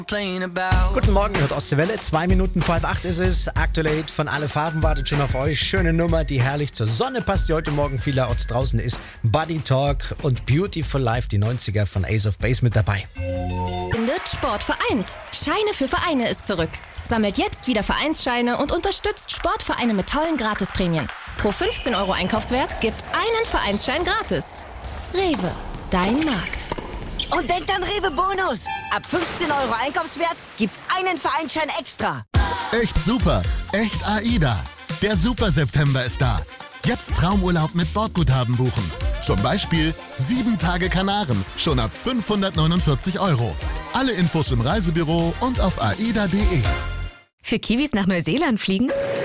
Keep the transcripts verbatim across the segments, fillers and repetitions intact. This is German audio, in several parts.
Guten Morgen, hört Ostseewelle. Zwei Minuten vor halb acht ist es. Aktuell von Alle Farben wartet schon auf euch. Schöne Nummer, die herrlich zur Sonne passt, die heute Morgen vielerorts draußen ist. Buddy Talk und Beautiful Life, die neunziger von Ace of Base mit dabei. Findet Sport vereint. Scheine für Vereine ist zurück. Sammelt jetzt wieder Vereinsscheine und unterstützt Sportvereine mit tollen Gratisprämien. Pro fünfzehn Euro Einkaufswert gibt's einen Vereinsschein gratis. Rewe, dein Markt. Und denkt an Rewe Bonus. Ab fünfzehn Euro Einkaufswert gibt's einen Vereinsschein extra. Echt super. Echt AIDA. Der Super September ist da. Jetzt Traumurlaub mit Bordguthaben buchen. Zum Beispiel sieben Tage Kanaren. Schon ab fünfhundertneunundvierzig Euro. Alle Infos im Reisebüro und auf aida punkt de. Für Kiwis nach Neuseeland fliegen?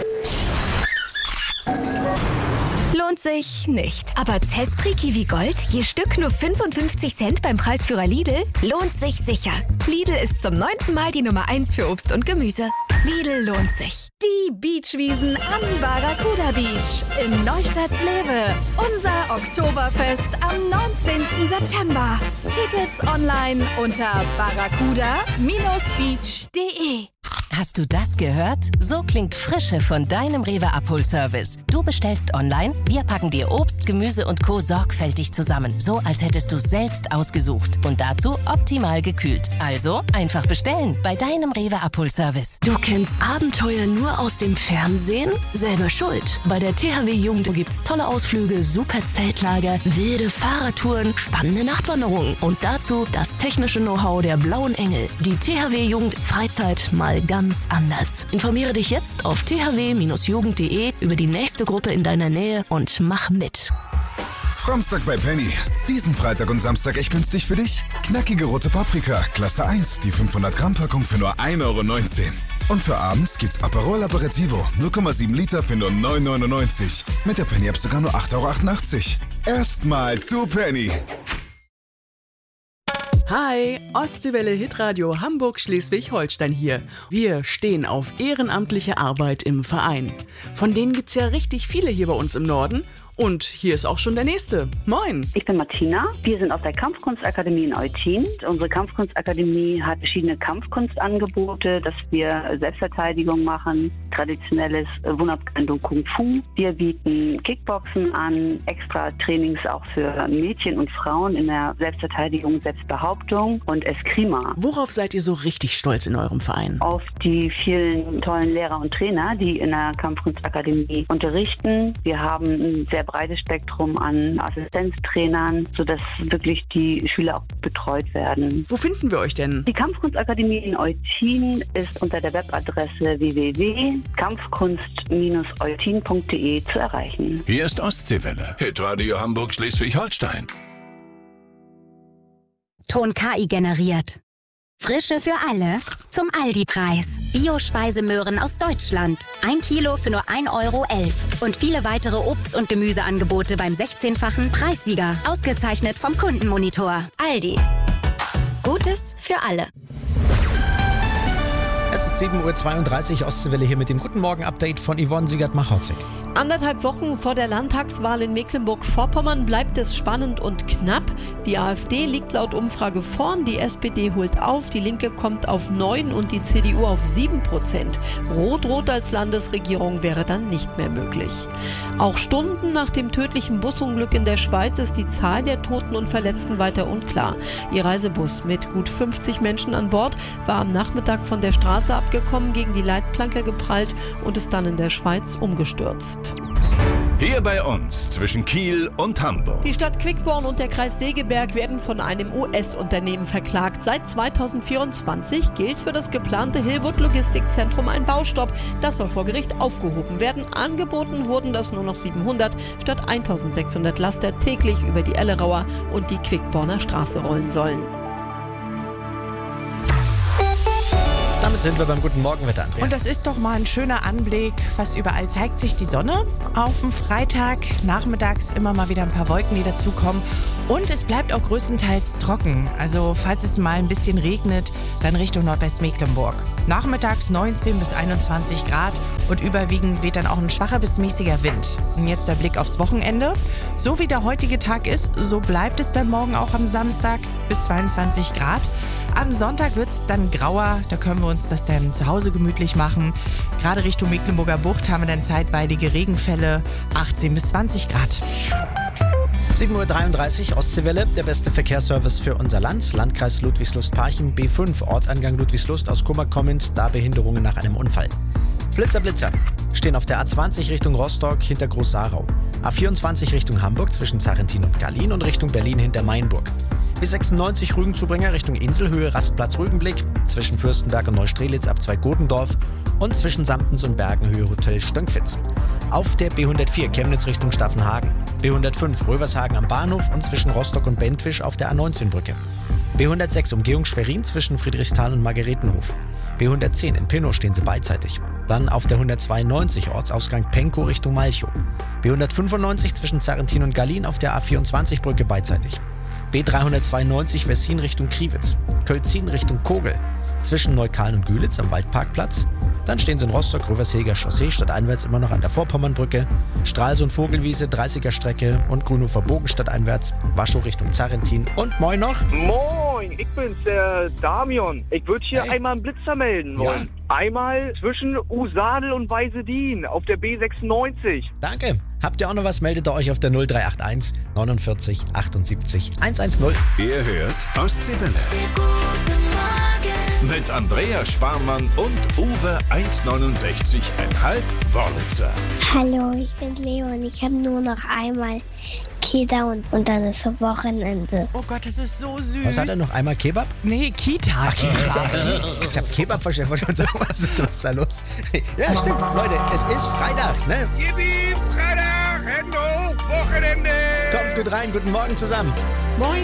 Lohnt sich nicht. Aber Zespri Kiwi Gold, je Stück nur fünfundfünfzig Cent beim Preisführer Lidl, lohnt sich sicher. Lidl ist zum neunten Mal die Nummer eins für Obst und Gemüse. Lidl lohnt sich. Die Beachwiesen am Barracuda Beach in Neustadt-Lewe. Unser Oktoberfest am neunzehnten September. Tickets online unter barracuda Bindestrich beach punkt de. Hast du das gehört? So klingt Frische von deinem Rewe Abholservice. Du bestellst online, wir packen dir Obst, Gemüse und Co. sorgfältig zusammen. So, als hättest du es selbst ausgesucht. Und dazu optimal gekühlt. Also einfach bestellen bei deinem Rewe Abholservice. Du kennst Abenteuer nur aus dem Fernsehen? Selber schuld. Bei der T H W Jugend gibt's tolle Ausflüge, super Zeltlager, wilde Fahrradtouren, spannende Nachtwanderungen. Und dazu das technische Know-how der Blauen Engel. Die T H W Jugend Freizeit mal ganz anders. Informiere dich jetzt auf t h w Bindestrich jugend punkt de über die nächste Gruppe in deiner Nähe und mach mit. Framstag bei Penny. Diesen Freitag und Samstag echt günstig für dich? Knackige rote Paprika, Klasse eins, die fünfhundert Gramm Packung für nur ein Euro neunzehn. Und für abends gibt's Aperol Aperitivo, null Komma sieben Liter für nur neun Euro neunundneunzig. Mit der Penny App sogar nur acht Euro achtundachtzig. Erstmal zu Penny. Hi, Ostseewelle Hitradio Hamburg-Schleswig-Holstein hier. Wir stehen auf ehrenamtliche Arbeit im Verein. Von denen gibt's ja richtig viele hier bei uns im Norden. Und hier ist auch schon der Nächste. Moin. Ich bin Martina. Wir sind aus der Kampfkunstakademie in Eutin. Unsere Kampfkunstakademie hat verschiedene Kampfkunstangebote, dass wir Selbstverteidigung machen, traditionelles Wunderkendo Kung Fu. Wir bieten Kickboxen an, extra Trainings auch für Mädchen und Frauen in der Selbstverteidigung, Selbstbehauptung und Eskrima. Worauf seid ihr so richtig stolz in eurem Verein? Auf die vielen tollen Lehrer und Trainer, die in der Kampfkunstakademie unterrichten. Wir haben ein sehr breites Spektrum an Assistenztrainern, sodass wirklich die Schüler auch betreut werden. Wo finden wir euch denn? Die Kampfkunstakademie in Eutin ist unter der Webadresse w w w punkt kampfkunst Bindestrich eutin punkt de zu erreichen. Hier ist Ostseewelle, Hitradio Hamburg-Schleswig-Holstein. Ton K I generiert. Frische für alle zum Aldi-Preis. Bio-Speisemöhren aus Deutschland. Ein Kilo für nur ein Euro elf. Und viele weitere Obst- und Gemüseangebote beim sechzehnfachen Preissieger. Ausgezeichnet vom Kundenmonitor. Aldi. Gutes für alle. Es ist sieben Uhr zweiunddreißig, Ostseewelle hier mit dem Guten Morgen-Update von Yvonne Siegert-Machotzig. Anderthalb Wochen vor der Landtagswahl in Mecklenburg-Vorpommern bleibt es spannend und knapp. Die AfD liegt laut Umfrage vorn, die S P D holt auf, die Linke kommt auf neun und die C D U auf sieben Prozent. Rot-Rot als Landesregierung wäre dann nicht mehr möglich. Auch Stunden nach dem tödlichen Busunglück in der Schweiz ist die Zahl der Toten und Verletzten weiter unklar. Ihr Reisebus mit gut fünfzig Menschen an Bord war am Nachmittag von der Straße abgekommen, gegen die Leitplanke geprallt und ist dann in der Schweiz umgestürzt. Hier bei uns zwischen Kiel und Hamburg. Die Stadt Quickborn und der Kreis Segeberg werden von einem U S-Unternehmen verklagt. Seit zweitausendvierundzwanzig gilt für das geplante Hillwood Logistikzentrum ein Baustopp. Das soll vor Gericht aufgehoben werden. Angeboten wurden, dass nur noch siebenhundert statt eintausendsechshundert Laster täglich über die Ellerauer und die Quickborner Straße rollen sollen. Damit sind wir beim Guten Morgenwetter, Andrea. Und das ist doch mal ein schöner Anblick. Fast überall zeigt sich die Sonne. Auf dem Freitag nachmittags immer mal wieder ein paar Wolken, die dazukommen. Und es bleibt auch größtenteils trocken. Also falls es mal ein bisschen regnet, dann Richtung Nordwestmecklenburg. Nachmittags neunzehn bis einundzwanzig Grad und überwiegend weht dann auch ein schwacher bis mäßiger Wind. Und jetzt der Blick aufs Wochenende. So wie der heutige Tag ist, so bleibt es dann morgen auch am Samstag bis zweiundzwanzig Grad. Am Sonntag wird es dann grauer, da können wir uns das dann zu Hause gemütlich machen. Gerade Richtung Mecklenburger Bucht haben wir dann zeitweilige Regenfälle, achtzehn bis zwanzig Grad. sieben Uhr dreiunddreißig, Ostseewelle, der beste Verkehrsservice für unser Land. Landkreis Ludwigslust-Parchim, B fünf, Ortsangang Ludwigslust, aus Kummer kommend, da Behinderungen nach einem Unfall. Blitzer, Blitzer, stehen auf der A zwanzig Richtung Rostock hinter Groß-Sarau. A vierundzwanzig Richtung Hamburg zwischen Zarentin und Gallien und Richtung Berlin hinter Mainburg. B sechsundneunzig Rügenzubringer Richtung Inselhöhe, Rastplatz Rügenblick, zwischen Fürstenberg und Neustrelitz ab Zwei-Godendorf und zwischen Samtens und Bergenhöhe Hotel Stönckwitz. Auf der B hundertvier Chemnitz Richtung Staffenhagen, B hundertfünf Rövershagen am Bahnhof und zwischen Rostock und Bentwisch auf der A neunzehn Brücke. B hundertsechs Umgehung Schwerin zwischen Friedrichsthal und Margaretenhof. B hundertzehn in Pinnow stehen sie beidseitig. Dann auf der hundertzweiundneunzig Ortsausgang Penkow Richtung Malchow. B hundertfünfundneunzig zwischen Zarentin und Gallien auf der A vierundzwanzig Brücke beidseitig. B dreihundertzweiundneunzig Wessin Richtung Kriwitz. Kölzin Richtung Kogel. Zwischen Neukalen und Gülitz am Waldparkplatz. Dann stehen sie in Rostock, Röversheger Chaussee, stadteinwärts immer noch an der Vorpommernbrücke. Stralsund Vogelwiese, dreißiger Strecke und Grünhofer Bogen stadteinwärts. Waschow Richtung Zarentin. Und moin noch. Moin, ich bin's, der Damian. Ich würde hier hey. einmal einen Blitzer melden wollen. Ja. Einmal zwischen Usadel und Weisedin auf der B sechsundneunzig. Danke. Habt ihr auch noch was, meldet ihr euch auf der null drei acht eins neunundvierzig achtundsiebzig hundertzehn. Ihr hört Ostseewelle. Mit Andrea Sparmann und Uwe eins neunundsechzig Komma fünf Wörlitzer. Hallo, ich bin Leo und ich habe nur noch einmal Kita und, und dann ist so Wochenende. Oh Gott, das ist so süß. Was hat er noch? Einmal Kebab? Nee, Kita. Ach, Kita. Ich hab Kebab verstanden. Was ist was da los? Ja, stimmt. Leute, es ist Freitag, ne? Yippie, Freitag, Hände hoch, Wochenende. Kommt gut rein, guten Morgen zusammen. Moin.